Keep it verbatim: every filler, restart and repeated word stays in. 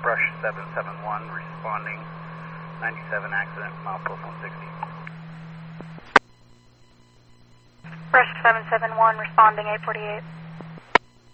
Brush seven seven one, responding ninety-seven accident, milepost one sixty. Brush seven seven one, responding eight forty-eight.